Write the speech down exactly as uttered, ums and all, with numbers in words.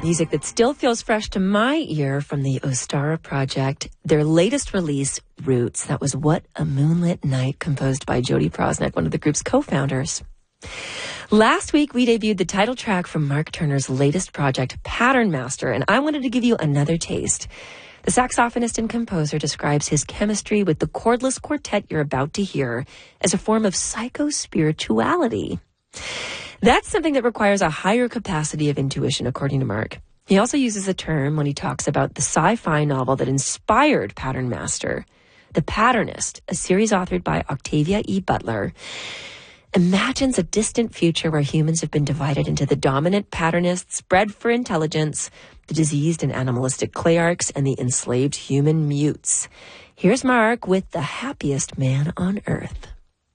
Music that still feels fresh to my ear from the Ostara Project. Their latest release, Roots. That was What a Moonlit Night, composed by Jody Prosnick, one of the group's co-founders. Last week, we debuted the title track from Mark Turner's latest project, Pattern Master, and I wanted to give you another taste. The saxophonist and composer describes his chemistry with the chordless quartet you're about to hear as a form of psycho-spirituality. That's something that requires a higher capacity of intuition, according to Mark. He also uses the term when he talks about the sci-fi novel that inspired Pattern Master. The Patternist, a series authored by Octavia E. Butler, imagines a distant future where humans have been divided into the dominant patternists, bred for intelligence, the diseased and animalistic Clayarchs, and the enslaved human mutes. Here's Mark with The Happiest Man on Earth.